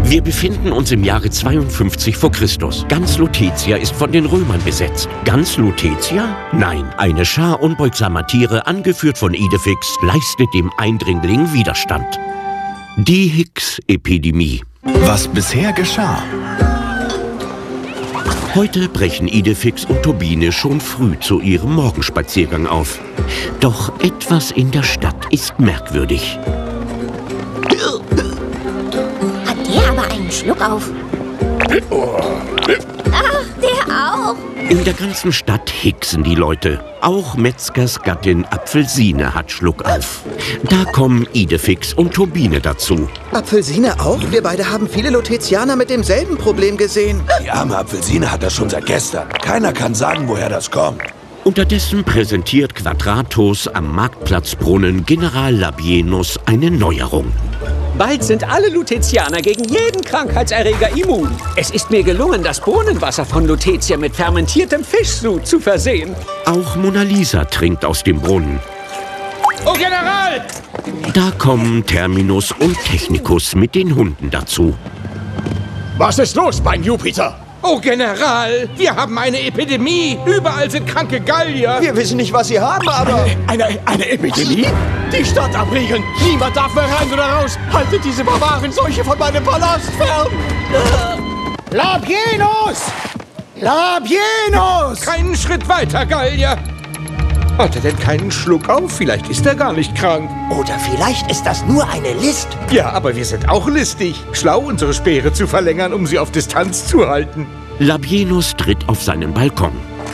Wir befinden uns im Jahre 52 vor Christus. Ganz Lutetia ist von den Römern besetzt. Ganz Lutetia? Nein, eine Schar unbeugsamer Tiere, angeführt von Idefix, leistet dem Eindringling Widerstand. Die Hicks-Epidemie. Was bisher geschah. Heute brechen Idefix und Turbine schon früh zu ihrem Morgenspaziergang auf. Doch etwas in der Stadt ist merkwürdig. Hat der aber einen Schluck auf? Ach, der auch. In der ganzen Stadt hicksen die Leute. Auch Metzgers Gattin Apfelsine hat Schluck auf. Da kommen Idefix und Turbine dazu. Apfelsine auch? Wir beide haben viele Lutetianer mit demselben Problem gesehen. Die arme Apfelsine hat das schon seit gestern. Keiner kann sagen, woher das kommt. Unterdessen präsentiert Quadratus am Marktplatzbrunnen General Labienus eine Neuerung. Bald sind alle Lutetianer gegen jeden Krankheitserreger immun. Es ist mir gelungen, das Brunnenwasser von Lutetia mit fermentiertem Fischsud zu versehen. Auch Mona Lisa trinkt aus dem Brunnen. Oh, General! Da kommen Terminus und Technicus mit den Hunden dazu. Was ist los, mein Jupiter? Oh, General, wir haben eine Epidemie. Überall sind kranke Gallier. Wir wissen nicht, was sie haben, aber... Eine Epidemie? Die Stadt abriegeln. Niemand darf mehr rein oder raus. Haltet diese Barbarenseuche von meinem Palast fern. Labienus! Labienus! Keinen Schritt weiter, Gallier. Hat er denn keinen Schluck auf? Vielleicht ist er gar nicht krank. Oder vielleicht ist das nur eine List. Ja, aber wir sind auch listig. Schlau, unsere Speere zu verlängern, um sie auf Distanz zu halten. Labienus tritt auf seinen Balkon.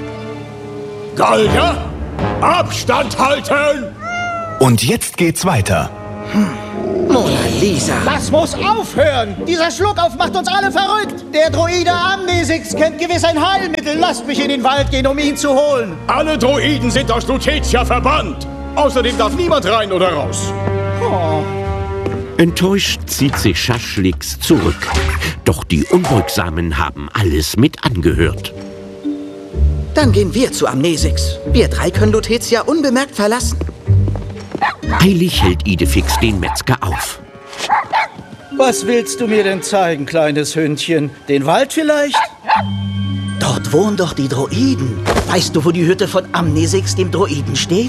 Gallier, Abstand halten! Und jetzt geht's weiter. Mona Lisa. Das muss aufhören! Dieser Schluckauf macht uns alle verrückt! Der Droide Amnesix kennt gewiss ein Heilmittel. Lasst mich in den Wald gehen, um ihn zu holen. Alle Droiden sind aus Lutetia verbannt. Außerdem darf niemand rein oder raus. Enttäuscht zieht sich Schaschlix zurück. Doch die Unbeugsamen haben alles mit angehört. Dann gehen wir zu Amnesix. Wir drei können Lutetia unbemerkt verlassen. Eilig hält Idefix den Metzger auf. Was willst du mir denn zeigen, kleines Hündchen? Den Wald vielleicht? Dort wohnen doch die Droiden. Weißt du, wo die Hütte von Amnesix, dem Droiden, steht?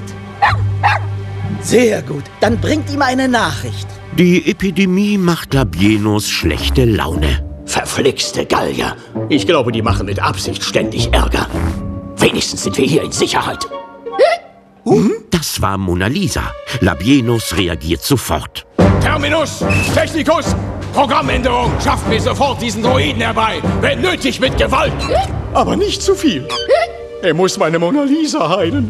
Sehr gut. Dann bringt ihm eine Nachricht. Die Epidemie macht Labienus schlechte Laune. Verflixte Gallier. Ich glaube, die machen mit Absicht ständig Ärger. Wenigstens sind wir hier in Sicherheit. Das war Mona Lisa. Labienus reagiert sofort. Terminus, Technicus, Programmänderung. Schafft mir sofort diesen Droiden herbei. Wenn nötig, mit Gewalt. Aber nicht zu viel. Er muss meine Mona Lisa heilen.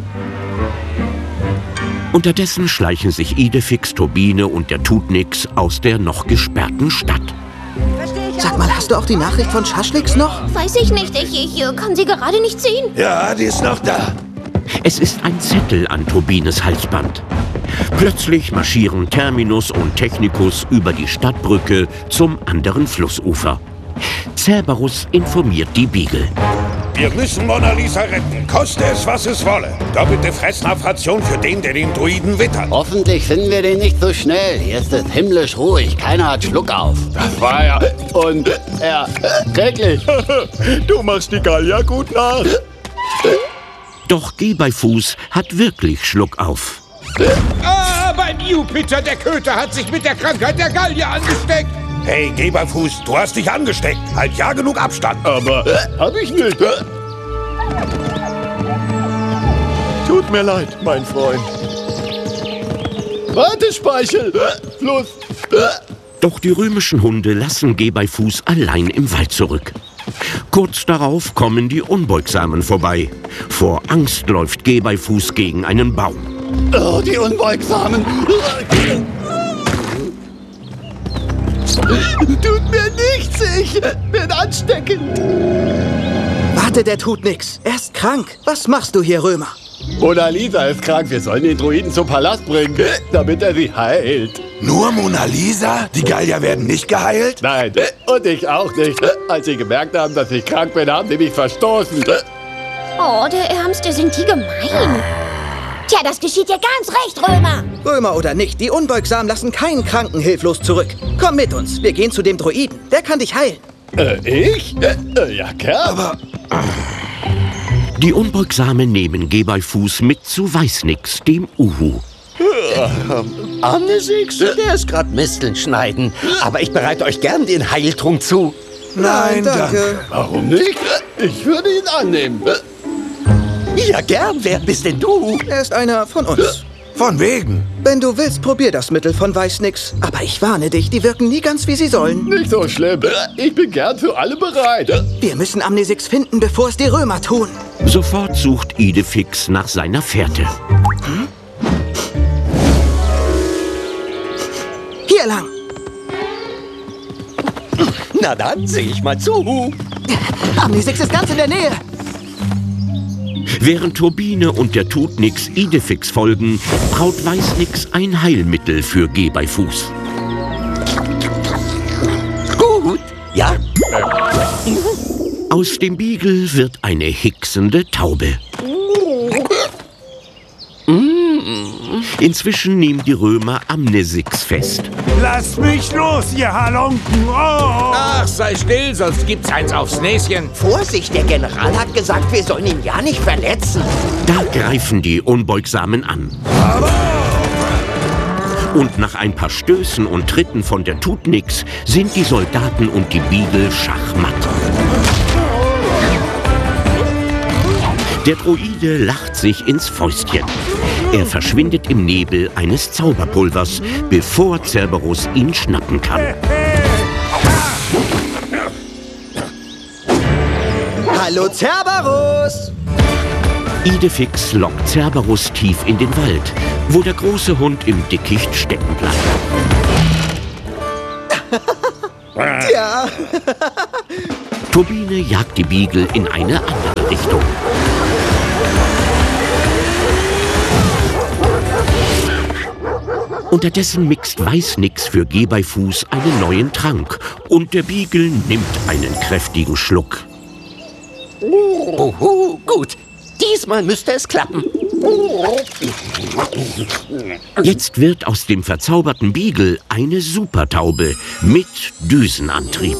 Unterdessen schleichen sich Idefix, Turbine und der Tutnix aus der noch gesperrten Stadt. Sag mal, hast du auch die Nachricht von Schaschlix noch? Weiß ich nicht. Ich kann sie gerade nicht sehen. Ja, die ist noch da. Es ist ein Zettel an Turbines Halsband. Plötzlich marschieren Terminus und Technicus über die Stadtbrücke zum anderen Flussufer. Cerberus informiert die Beagle. Wir müssen Mona Lisa retten, koste es, was es wolle. Doppelte Fressnachration für den den Druiden wittert. Hoffentlich finden wir den nicht so schnell. Hier ist es himmlisch ruhig. Keiner hat Schluck auf. Das war ja unerträglich. Du machst die Gallier gut nach. Doch Gehbeifuß hat wirklich Schluck auf. Ah, beim Jupiter, der Köter hat sich mit der Krankheit der Gallier angesteckt. Hey, Geberfuß, du hast dich angesteckt. Halt ja genug Abstand. Aber hab ich nicht. Tut mir leid, mein Freund. Wartespeichel, Fluss. Doch die römischen Hunde lassen Gehbeifuß allein im Wald zurück. Kurz darauf kommen die Unbeugsamen vorbei. Vor Angst läuft Gehbeifuß gegen einen Baum. Oh, die Unbeugsamen. Tut mir nichts, ich bin ansteckend. Warte, der tut nix. Er ist krank. Was machst du hier, Römer? Mona Lisa ist krank. Wir sollen den Druiden zum Palast bringen, damit er sie heilt. Nur Mona Lisa? Die Gallier werden nicht geheilt? Nein, und ich auch nicht. Als sie gemerkt haben, dass ich krank bin, haben sie mich verstoßen. Oh, der Ärmste, sind die gemein. Tja, das geschieht dir ganz recht, Römer. Römer oder nicht, die Unbeugsamen lassen keinen Kranken hilflos zurück. Komm mit uns, wir gehen zu dem Droiden. Der kann dich heilen. Ich? Ja, gern. Aber... Die Unbeugsamen nehmen Gebeifuß mit zu Weißnix, dem Uhu. Amnesix, der ist gerade Misteln schneiden. Aber ich bereite euch gern den Heiltrunk zu. Nein, danke. Warum nicht? Ich würde ihn annehmen. Ja, gern. Wer bist denn du? Er ist einer von uns. Von wegen. Wenn du willst, probier das Mittel von Weißnix. Aber ich warne dich, die wirken nie ganz, wie sie sollen. Nicht so schlimm. Ich bin gern für alle bereit. Wir müssen Amnesix finden, bevor es die Römer tun. Sofort sucht Idefix nach seiner Fährte. Hier lang. Na dann, seh ich mal zu. Amnesix ist ganz in der Nähe. Während Turbine und der Tutnix Idefix folgen, braut Weißnix ein Heilmittel für Gebeifuß. Gut, ja. Aus dem Beagle wird eine hicksende Taube. Inzwischen nehmen die Römer Amnesix fest. Lasst mich los, ihr Halunken! Oh. Ach, sei still, sonst gibt's eins aufs Näschen. Vorsicht, der General hat gesagt, wir sollen ihn ja nicht verletzen. Da greifen die Unbeugsamen an. Und nach ein paar Stößen und Tritten von der Tutnix sind die Soldaten und die Beagle schachmatt. Der Droide lacht sich ins Fäustchen. Er verschwindet im Nebel eines Zauberpulvers, bevor Cerberus ihn schnappen kann. Hallo, Cerberus! Idefix lockt Cerberus tief in den Wald, wo der große Hund im Dickicht stecken bleibt. Ja. Turbine jagt die Beagle in eine andere Richtung. Unterdessen mixt Weißnix für Gebeifuß einen neuen Trank und der Beagle nimmt einen kräftigen Schluck. Oho, gut. Diesmal müsste es klappen. Jetzt wird aus dem verzauberten Beagle eine Supertaube mit Düsenantrieb.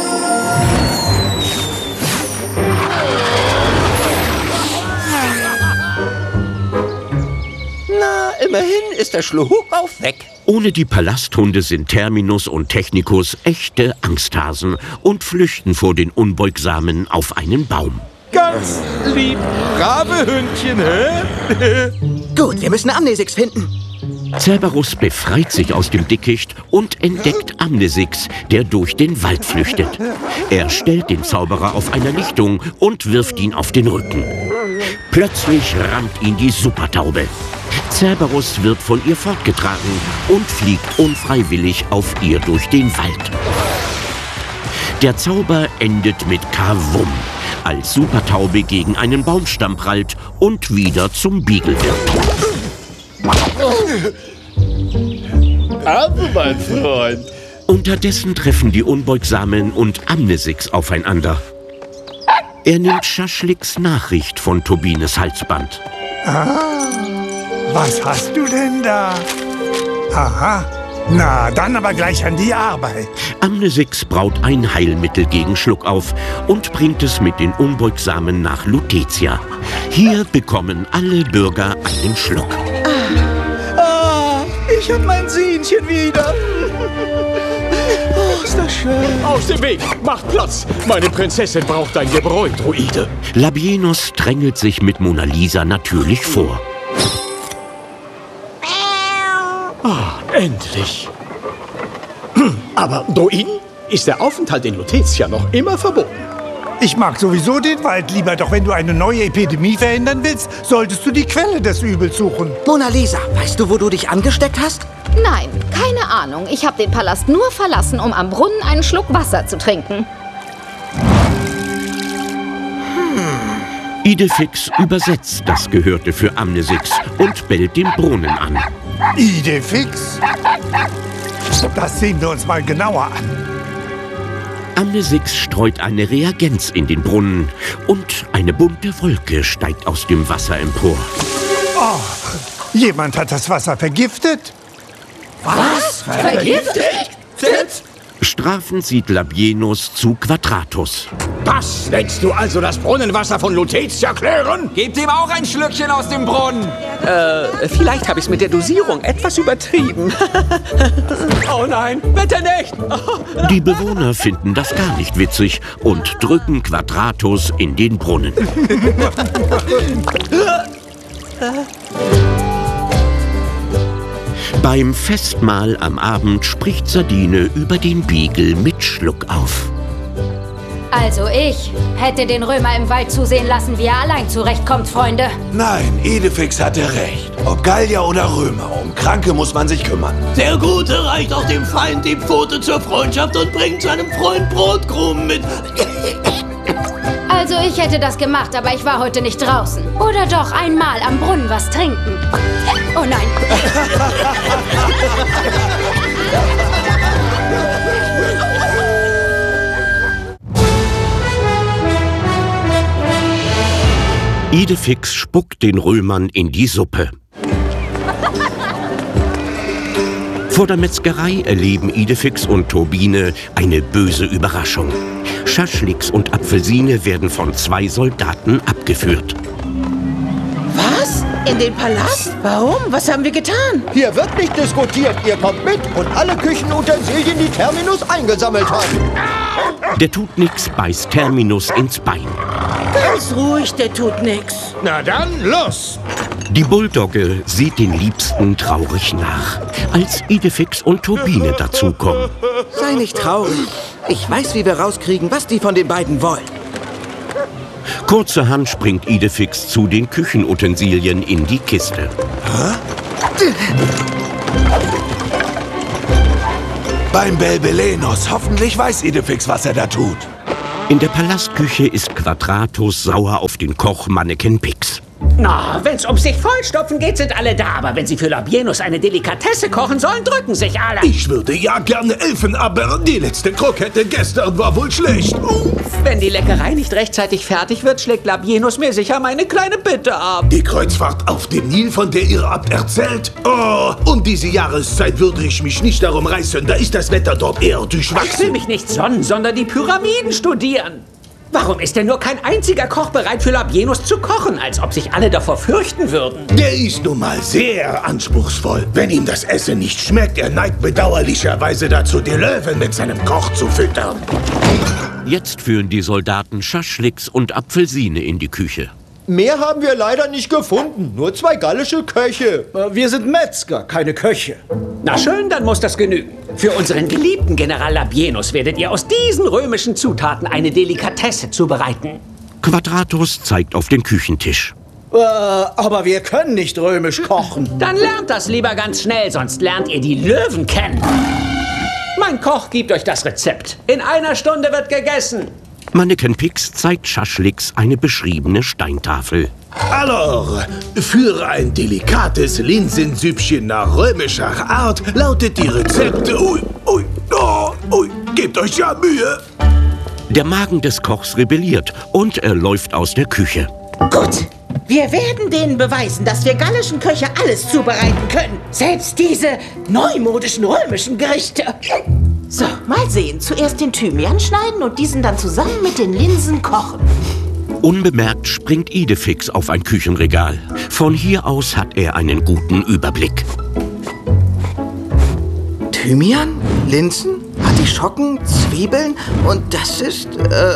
Na, immerhin ist der Schluckauf weg. Ohne die Palasthunde sind Terminus und Technicus echte Angsthasen und flüchten vor den Unbeugsamen auf einen Baum. Ganz lieb, brave Hündchen, hä? Gut, wir müssen Amnesix finden. Cerberus befreit sich aus dem Dickicht und entdeckt Amnesix, der durch den Wald flüchtet. Er stellt den Zauberer auf einer Lichtung und wirft ihn auf den Rücken. Plötzlich rammt ihn die Supertaube. Cerberus wird von ihr fortgetragen und fliegt unfreiwillig auf ihr durch den Wald. Der Zauber endet mit Kavum, als Supertaube gegen einen Baumstamm prallt und wieder zum Beagle wird. Also, mein Freund. Unterdessen treffen die Unbeugsamen und Amnesix aufeinander. Er nimmt Schaschliks Nachricht von Turbines Halsband. Was hast du denn da? Aha. Na, dann aber gleich an die Arbeit. Amnesix braut ein Heilmittel gegen Schluckauf und bringt es mit den Unbeugsamen nach Lutetia. Hier bekommen alle Bürger einen Schluck. Ich hab mein Sehnchen wieder. Oh, ist das schön. Aus dem Weg! Macht Platz! Meine Prinzessin braucht ein Gebräu, Droide. Labienus drängelt sich mit Mona Lisa natürlich vor. Endlich. Aber, Droiden, ist der Aufenthalt in Lutetia noch immer verboten? Ich mag sowieso den Wald lieber, doch wenn du eine neue Epidemie verhindern willst, solltest du die Quelle des Übels suchen. Mona Lisa, weißt du, wo du dich angesteckt hast? Nein, keine Ahnung. Ich habe den Palast nur verlassen, um am Brunnen einen Schluck Wasser zu trinken. Idefix übersetzt das Gehörte für Amnesix und bellt den Brunnen an. Idefix? Das sehen wir uns mal genauer an. Amnesix streut eine Reagenz in den Brunnen und eine bunte Wolke steigt aus dem Wasser empor. Oh, jemand hat das Wasser vergiftet. Was? Vergiftet? Strafend sieht Labienus zu Quadratus. Das nennst du also das Brunnenwasser von Lutetia klären? Gebt ihm auch ein Schlückchen aus dem Brunnen. Vielleicht habe ich es mit der Dosierung etwas übertrieben. Oh nein, bitte nicht! Die Bewohner finden das gar nicht witzig und drücken Quadratus in den Brunnen. Beim Festmahl am Abend spricht Sardine über den Beagle mit Schluck auf. Also ich hätte den Römer im Wald zusehen lassen, wie er allein zurechtkommt, Freunde. Nein, Idefix hatte recht. Ob Gallier oder Römer, um Kranke muss man sich kümmern. Der Gute reicht auch dem Feind die Pfote zur Freundschaft und bringt seinem Freund Brotkrumen mit. Also ich hätte das gemacht, aber ich war heute nicht draußen. Oder doch einmal am Brunnen was trinken. Oh nein. Idefix spuckt den Römern in die Suppe. Vor der Metzgerei erleben Idefix und Turbine eine böse Überraschung. Schaschliks und Apfelsine werden von 2 Soldaten abgeführt. Was? In den Palast? Warum? Was haben wir getan? Hier wird nicht diskutiert. Ihr kommt mit und alle Küchenutensilien, die Terminus eingesammelt hat. Der Tutnix beißt Terminus ins Bein. Ganz ruhig, der tut nix. Na dann, los! Die Bulldogge sieht den Liebsten traurig nach, als Idefix und Turbine dazukommen. Sei nicht traurig. Ich weiß, wie wir rauskriegen, was die von den beiden wollen. Kurzerhand springt Idefix zu den Küchenutensilien in die Kiste. Beim Belbelenos. Hoffentlich weiß Idefix, was er da tut. In der Palastküche ist Quadratus sauer auf den Koch Manneken Pix. Na, wenn's um sich vollstopfen geht, sind alle da. Aber wenn sie für Labienus eine Delikatesse kochen sollen, drücken sich alle. Ich würde ja gerne helfen, aber die letzte Krokette gestern war wohl schlecht. Wenn die Leckerei nicht rechtzeitig fertig wird, schlägt Labienus mir sicher meine kleine Bitte ab. Die Kreuzfahrt auf dem Nil, von der ihr habt erzählt? Oh, um diese Jahreszeit würde ich mich nicht darum reißen. Da ist das Wetter dort eher durchwachsen. Ich will mich nicht sonnen, sondern die Pyramiden studieren. Warum ist denn nur kein einziger Koch bereit, für Labienus zu kochen, als ob sich alle davor fürchten würden? Der ist nun mal sehr anspruchsvoll. Wenn ihm das Essen nicht schmeckt, er neigt bedauerlicherweise dazu, die Löwen mit seinem Koch zu füttern. Jetzt führen die Soldaten Schaschliks und Apfelsine in die Küche. Mehr haben wir leider nicht gefunden. Nur 2 gallische Köche. Wir sind Metzger, keine Köche. Na schön, dann muss das genügen. Für unseren geliebten General Labienus werdet ihr aus diesen römischen Zutaten eine Delikatesse zubereiten. Quadratus zeigt auf den Küchentisch. Aber wir können nicht römisch kochen. Dann lernt das lieber ganz schnell, sonst lernt ihr die Löwen kennen. Mein Koch gibt euch das Rezept. In 1 Stunde wird gegessen. Manneken Pix zeigt Schaschliks eine beschriebene Steintafel. Alors, für ein delikates Linsensüppchen nach römischer Art lautet die Rezepte... gebt euch ja Mühe. Der Magen des Kochs rebelliert und er läuft aus der Küche. Gut, wir werden denen beweisen, dass wir gallischen Köche alles zubereiten können. Selbst diese neumodischen römischen Gerichte. So, mal sehen. Zuerst den Thymian schneiden und diesen dann zusammen mit den Linsen kochen. Unbemerkt springt Idefix auf ein Küchenregal. Von hier aus hat er einen guten Überblick. Thymian? Linsen? Artischocken? Zwiebeln? Und das ist,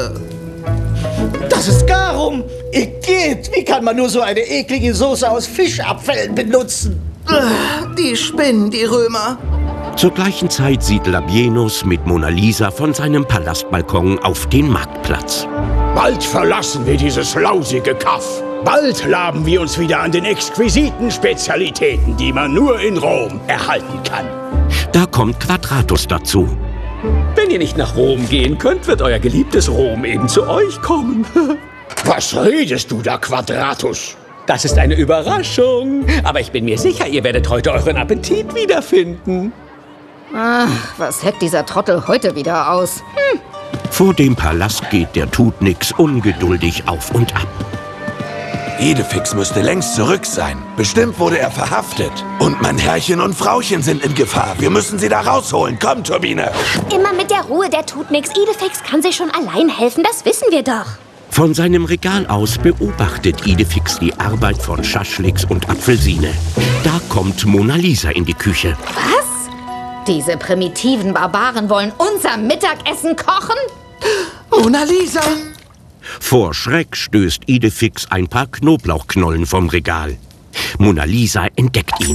Das ist Garum. Igitt, wie kann man nur so eine eklige Soße aus Fischabfällen benutzen? Die spinnen, die Römer. Zur gleichen Zeit sieht Labienus mit Mona Lisa von seinem Palastbalkon auf den Marktplatz. Bald verlassen wir dieses lausige Kaff. Bald laben wir uns wieder an den exquisiten Spezialitäten, die man nur in Rom erhalten kann. Da kommt Quadratus dazu. Wenn ihr nicht nach Rom gehen könnt, wird euer geliebtes Rom eben zu euch kommen. Was redest du da, Quadratus? Das ist eine Überraschung. Aber ich bin mir sicher, ihr werdet heute euren Appetit wiederfinden. Ach, was heckt dieser Trottel heute wieder aus? Vor dem Palast geht der Tutnix ungeduldig auf und ab. Idefix müsste längst zurück sein. Bestimmt wurde er verhaftet. Und mein Herrchen und Frauchen sind in Gefahr. Wir müssen sie da rausholen. Komm, Turbine. Immer mit der Ruhe, der tut nichts. Idefix kann sich schon allein helfen, das wissen wir doch. Von seinem Regal aus beobachtet Idefix die Arbeit von Schaschlix und Apfelsine. Da kommt Mona Lisa in die Küche. Was? Diese primitiven Barbaren wollen unser Mittagessen kochen? Mona Lisa! Vor Schreck stößt Idefix ein paar Knoblauchknollen vom Regal. Mona Lisa entdeckt ihn.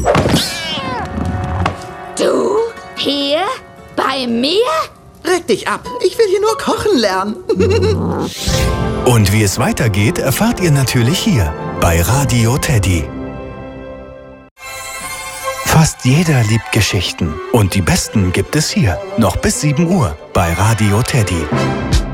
Du? Hier? Bei mir? Reg dich ab. Ich will hier nur kochen lernen. Und wie es weitergeht, erfahrt ihr natürlich hier bei Radio Teddy. Fast jeder liebt Geschichten. Und die besten gibt es hier. Noch bis 7 Uhr bei Radio Teddy.